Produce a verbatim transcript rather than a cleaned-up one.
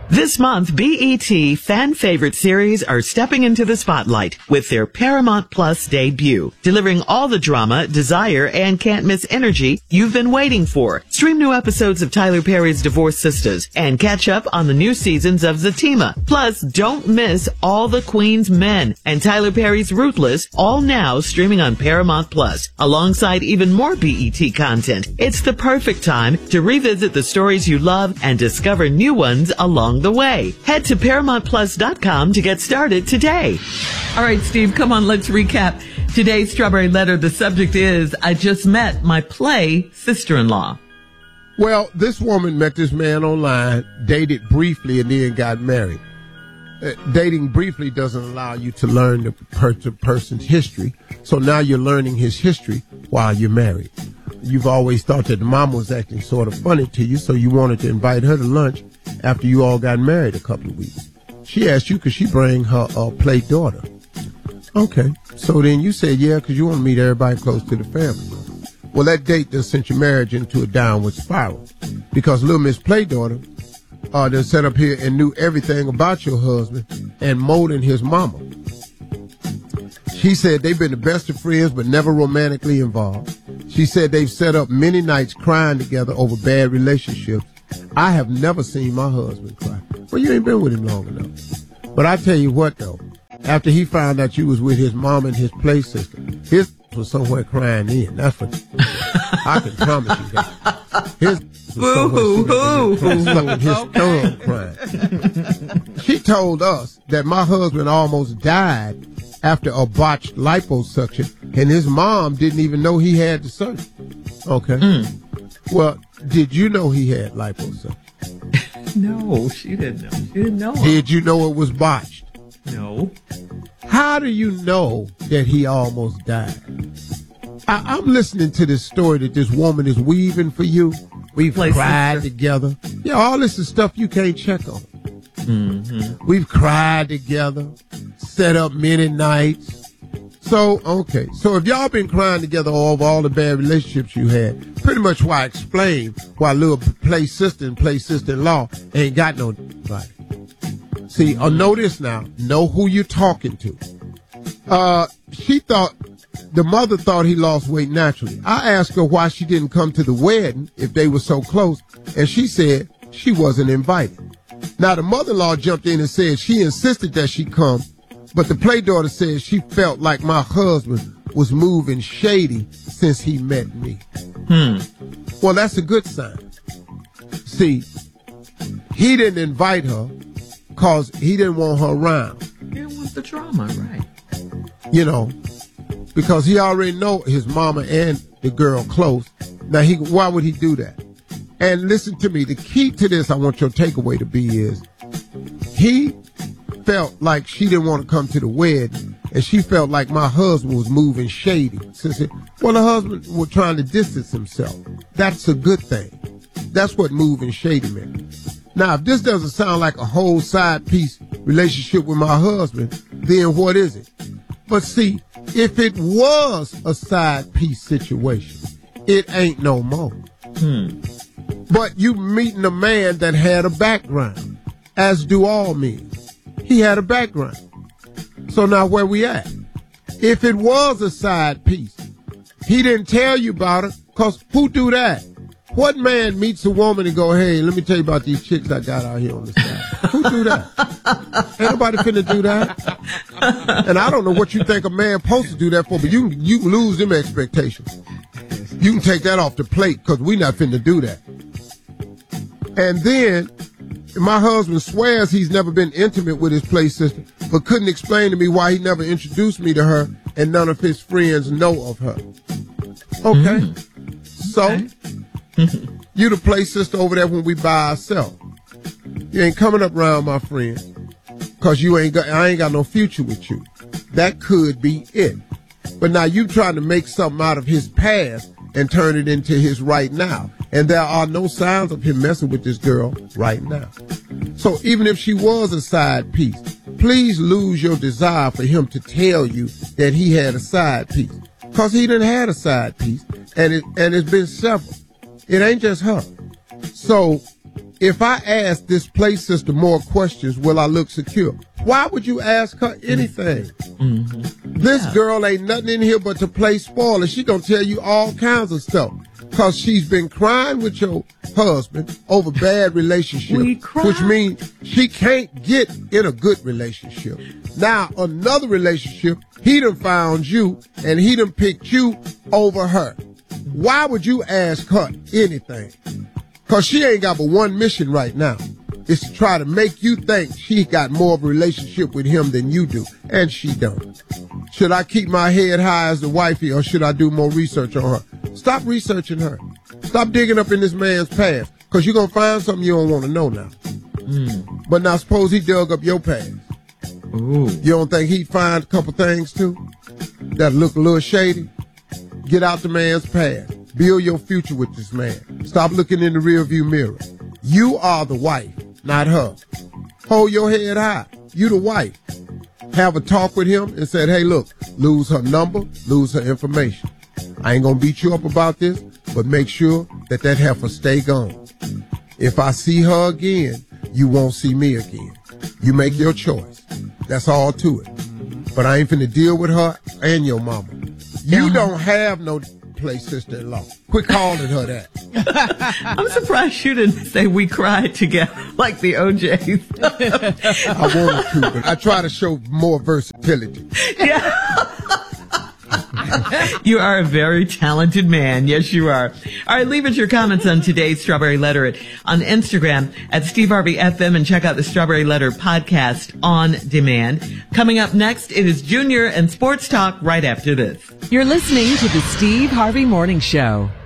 This month, B E T fan favorite series are stepping into the spotlight with their Paramount Plus debut, delivering all the drama, desire, and can't miss energy you've been waiting for. Stream new episodes of Tyler Perry's Divorced Sisters and catch up on the new seasons of Zatima. Plus, don't miss All the Queen's Men and Tyler Perry's Ruthless, all now streaming on Paramount Plus, alongside even more B E T content. It's the perfect time to revisit the stories you love and discover new ones along the way. Head to Paramount Plus dot com to get started today. All right, Steve, come on, let's recap today's Strawberry Letter. The subject is, I just met my play sister-in-law. Well, this woman met this man online, dated briefly, and then got married. Uh, dating briefly doesn't allow you to learn the per- person's history, so now you're learning his history while you're married. You've always thought that the mom was acting sort of funny to you, so you wanted to invite her to lunch after you all got married a couple of weeks. She asked you, could she bring her uh, play daughter? Okay. So then you said, yeah, because you want to meet everybody close to the family. Well, that date done sent your marriage into a downward spiral because little Miss Play daughter uh, done sat up here and knew everything about your husband and molding his mama. She said they've been the best of friends but never romantically involved. She said they've set up many nights crying together over bad relationships. I have never seen my husband cry. Well, you ain't been with him long enough. But I tell you what, though, after he found out you was with his mom and his play sister, his was somewhere crying in. That's what I can promise you that. His was somewhere his thumb crying. She told us that my husband almost died after a botched liposuction, and his mom didn't even know he had the surgery. Okay. Mm. Well, did you know he had liposuction? No, she didn't know. She didn't know. Did you know it was botched? No. How do you know that he almost died? I, I'm listening to this story that this woman is weaving for you. We've Play cried sister. together. Yeah, all this is stuff you can't check on. Mm-hmm. We've cried together, set up many nights. So, okay. So if y'all been crying together over all the bad relationships you had, pretty much why I explain why little play sister and play sister-in-law ain't got no body. See, uh, know this now. Know who you're talking to. Uh, she thought, the mother thought he lost weight naturally. I asked her why she didn't come to the wedding if they were so close, and she said she wasn't invited. Now, the mother-in-law jumped in and said she insisted that she come, but the play daughter said she felt like my husband was moving shady since he met me. Hmm. Well, that's a good sign. See, he didn't invite her because he didn't want her around. He didn't want the drama, right? You know, because he already know his mama and the girl close. Now, he why would he do that? And listen to me, the key to this I want your takeaway to be is he felt like she didn't want to come to the wedding, and she felt like my husband was moving shady. Since it, well, the husband was trying to distance himself. That's a good thing. That's what moving shady meant. Now, if this doesn't sound like a whole side piece relationship with my husband, then what is it? But see, if it was a side piece situation, it ain't no more. Hmm. But you meeting a man that had a background, as do all men. He had a background. So now where we at? If it was a side piece, he didn't tell you about it, because who do that? What man meets a woman and go, hey, let me tell you about these chicks I got out here on the side? Who do that? Ain't nobody finna do that. And I don't know what you think a man supposed to do that for, but you, you can lose them expectations. You can take that off the plate, because we not finna do that. And then my husband swears he's never been intimate with his play sister, but couldn't explain to me why he never introduced me to her and none of his friends know of her. Okay. Mm. So, okay. You the play sister over there when we by ourselves. You ain't coming up around my friend because you ain't got, I ain't got no future with you. That could be it. But now you trying to make something out of his past and turn it into his right now. And there are no signs of him messing with this girl right now. So even if she was a side piece, please lose your desire for him to tell you that he had a side piece. Because he done had a side piece, and it and it's been several. It ain't just her. So if I ask this play sister more questions, will I look secure? Why would you ask her anything? Mm-hmm. This yeah. girl ain't nothing in here but to play spoiler. She gonna tell you all kinds of stuff. Cause she's been crying with your husband over bad relationship, which means she can't get in a good relationship. Now, another relationship, he done found you and he done picked you over her. Why would you ask her anything? Cause she ain't got but one mission right now. It's to try to make you think she got more of a relationship with him than you do. And she don't. Should I keep my head high as the wifey or should I do more research on her? Stop researching her. Stop digging up in this man's past. Cause you're gonna find something you don't want to know now. Mm. But now suppose he dug up your past. Ooh. You don't think he'd find a couple things too that look a little shady? Get out the man's past. Build your future with this man. Stop looking in the rearview mirror. You are the wife, not her. Hold your head high. You the wife. Have a talk with him and said, hey, look, lose her number, lose her information. I ain't gonna beat you up about this, but make sure that that heifer stay gone. If I see her again, you won't see me again. You make your choice. That's all to it. But I ain't finna deal with her and your mama. You don't have no play sister-in-law. Quit calling her that. I'm surprised you didn't say we cried together like the O Js. I wanted to, but I try to show more versatility. Yeah. You are a very talented man. Yes, you are. All right, leave us your comments on today's Strawberry Letter at, on Instagram at Steve Harvey F M and check out the Strawberry Letter podcast on demand. Coming up next, it is Junior and Sports Talk right after this. You're listening to the Steve Harvey Morning Show.